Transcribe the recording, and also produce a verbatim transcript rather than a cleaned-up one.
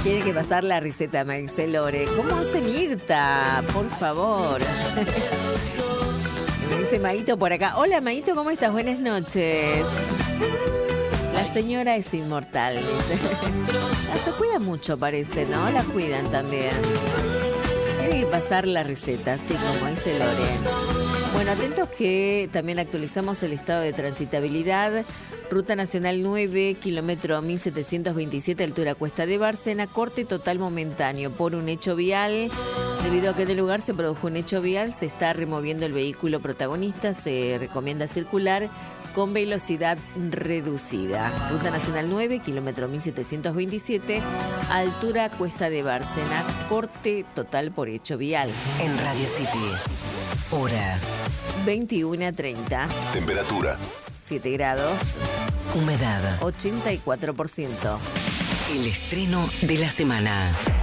Tiene que pasar la receta, me dice Lore. ¿Cómo hace Mirta? Por favor. Me dice Maito por acá. Hola, Maito, ¿cómo estás? Buenas noches. La señora es inmortal. Se cuida mucho, parece, ¿no? La cuidan también. Tiene que pasar la receta, así como dice Lore. Bueno, atentos que también actualizamos el estado de transitabilidad. Ruta Nacional nueve, kilómetro mil setecientos veintisiete, altura Cuesta de Bárcena, corte total momentáneo por un hecho vial. Debido a que en el lugar se produjo un hecho vial, se está removiendo el vehículo protagonista. Se recomienda circular con velocidad reducida. Ruta Nacional nueve, kilómetro mil setecientos veintisiete, altura Cuesta de Bárcena, corte total por hecho vial. En Radio City, hora veintiuno a treinta. Temperatura siete grados. Humedad ochenta y cuatro por ciento. El estreno de la semana.